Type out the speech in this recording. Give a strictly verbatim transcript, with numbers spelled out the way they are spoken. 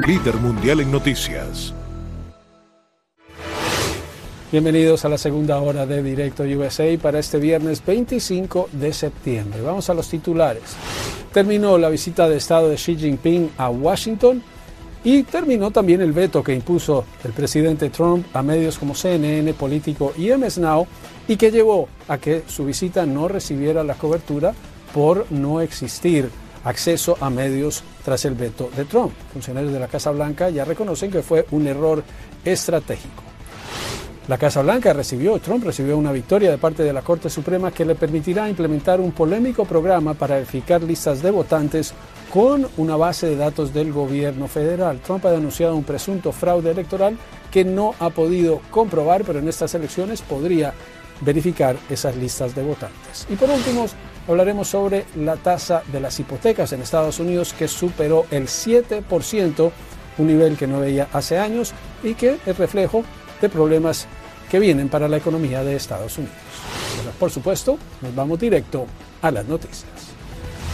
líder mundial en noticias. Bienvenidos a la segunda hora de Directo U S A para este viernes veinticinco de septiembre. Vamos a los titulares. Terminó la visita de Estado de Xi Jinping a Washington y terminó también el veto que impuso el presidente Trump a medios como C N N, Político y M S Now y que llevó a que su visita no recibiera la cobertura por no existir acceso a medios tras el veto de Trump. Funcionarios de la Casa Blanca ya reconocen que fue un error estratégico. La Casa Blanca recibió, Trump recibió una victoria de parte de la Corte Suprema que le permitirá implementar un polémico programa para verificar listas de votantes con una base de datos del gobierno federal. Trump ha denunciado un presunto fraude electoral que no ha podido comprobar, pero en estas elecciones podría verificar esas listas de votantes. Y por último, hablaremos sobre la tasa de las hipotecas en Estados Unidos que superó el siete por ciento, un nivel que no veía hace años y que es reflejo de problemas que vienen para la economía de Estados Unidos. Pero, por supuesto, nos vamos directo a las noticias.